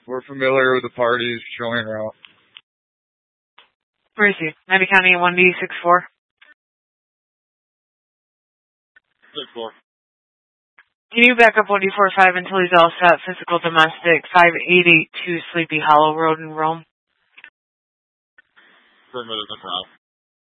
We're familiar with the parties showing around. Where is he? Navy County 1D64. 6-4. Can you back up 1D45 until he's all set? Physical domestic 5882 Sleepy Hollow Road in Rome. Affirmative, that's right.